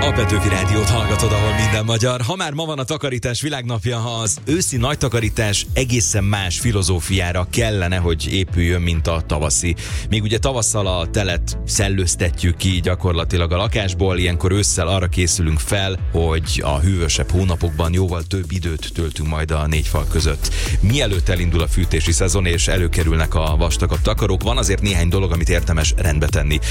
A Petőfi Rádiót hallgatod, ahol minden magyar. Ha már ma van a takarítás világnapja, az őszi nagy takarítás egészen más filozófiára kellene, hogy épüljön, mint a tavaszi. Még ugye tavasszal a telet szellőztetjük ki gyakorlatilag a lakásból, ilyenkor ősszel arra készülünk fel, hogy a hűvösebb hónapokban jóval több időt töltünk majd a négy fal között. Mielőtt elindul a fűtési szezon és előkerülnek a vastagabb takarók, van azért néhány dolog, amit érdemes rendbe tenni.